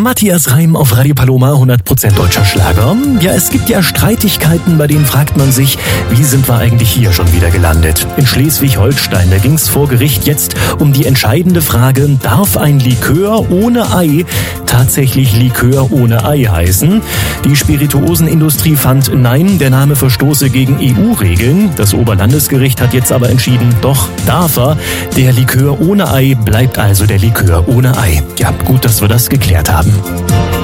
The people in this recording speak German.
Matthias Reim auf Radio Paloma, 100% deutscher Schlager. Ja, es gibt ja Streitigkeiten, bei denen fragt man sich, wie sind wir eigentlich hier schon wieder gelandet? In Schleswig-Holstein, da ging es vor Gericht jetzt um die entscheidende Frage, darf ein Likör ohne Ei tatsächlich Likör ohne Ei heißen? Die Spirituosenindustrie fand, nein, der Name verstoße gegen EU-Regeln. Das Oberlandesgericht hat jetzt aber entschieden, doch darf er. Der Likör ohne Ei bleibt also der Likör ohne Ei. Ja, gut, dass wir das geklärt haben.